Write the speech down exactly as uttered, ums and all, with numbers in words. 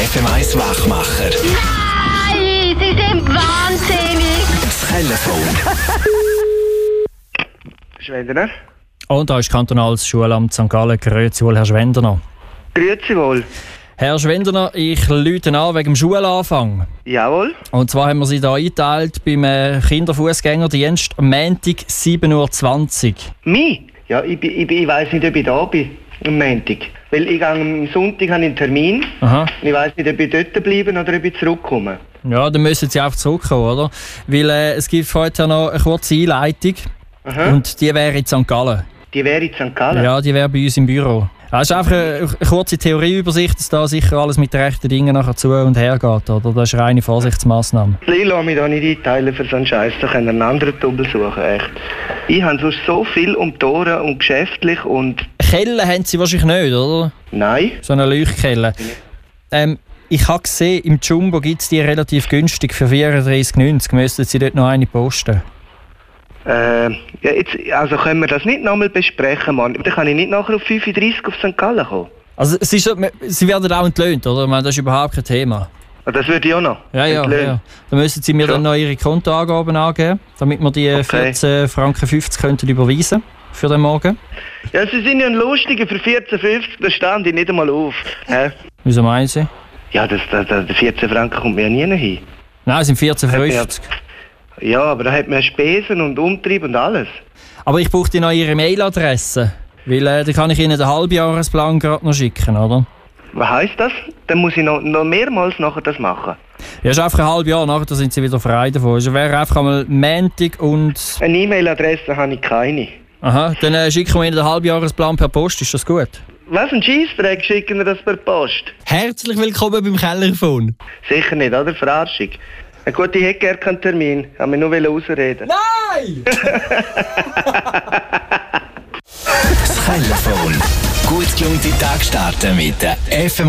F M eins Wachmacher. Nein, Sie sind wahnsinnig. Das Telefon. Schwendener. Und da ist kantonales Schulamt Sankt Gallen. Grüezi wohl, Herr Schwendener. Grüezi wohl. Herr Schwendener, ich rufe an wegen dem Schulanfang. Jawohl. Und zwar haben wir Sie hier eingeteilt beim äh, Kinderfußgängerdienst am Montag sieben Uhr zwanzig. Mi? Ja, ich, bin- ich, bin- ich weiss nicht, ob ich da bin am Montag. Weil ich gehe am Sonntag habe ich einen Termin. Aha. Ich weiss nicht, ob ich dort bleibe oder ob ich zurückkomme. Ja, dann müssen Sie einfach zurückkommen, oder? Weil äh, es gibt heute noch eine kurze Einleitung. Aha. Und die wäre in Sankt Gallen. Die wäre in Sankt Gallen? Ja, die wäre bei uns im Büro. Das ist einfach eine, eine kurze Theorieübersicht, dass da sicher alles mit den rechten Dingen nachher zu und her geht. Oder? Das ist eine reine Vorsichtsmaßnahme. Ich lasse mich da nicht einteilen für so einen Scheiß. Da können einen anderen Double suchen, echt. Ich habe sonst so viel um die Ohren und geschäftlich und... Kelle haben Sie wahrscheinlich nicht, oder? Nein. So eine Leuchtkelle. Ähm, ich habe gesehen, im Jumbo gibt es die relativ günstig für vierunddreißig neunzig. Müssten Sie dort noch eine posten? Äh, ja, jetzt, also können wir das nicht nochmal besprechen, Mann. Dann kann ich nicht nachher auf fünfunddreißig auf Sankt Gallen kommen. Also, es ist, so- Sie werden auch entlöhnt, oder? Ich meine, das ist überhaupt kein Thema. Ah, das würde ich auch noch. Ja, ja, entlöhnen. ja. Dann müssen Sie mir So. dann noch Ihre Kontoangaben angeben, damit wir die Okay. vierzehn Franken fünfzig könnten überweisen für den Morgen. Ja, Sie sind ja ein Lustiger für vierzehn fünfzig, da stand ich nicht einmal auf. Hä? Wieso meinen Sie? Ja, das, das, das, der vierzehn Franken kommt mir ja nie hin. Nein, es sind vierzehn fünfzig. Ja, aber da hat man Spesen und Umtrieb und alles. Aber ich brauche noch Ihre Mailadresse, weil äh, dann kann ich Ihnen den Halbjahresplan gerade noch schicken, oder? Was heisst das? Dann muss ich noch, noch mehrmals nachher das machen. Ja, ist einfach ein halbes Jahr, nachher da sind Sie wieder frei davon. Also wäre einfach einmal Montag und... Eine E-Mail-Adresse habe ich keine. Aha, dann äh, schicken wir Ihnen den Halbjahresplan per Post, ist das gut? Was, ein Scheissdreck schicken wir das per Post? Herzlich willkommen beim Kellerfon. Sicher nicht, oder? Verarschung. Ja, gut, ich hätte gerne keinen Termin. Ich wollte mich nur ausreden. Nein! Das Telefon. Gut gelungene Tag starten mit der F M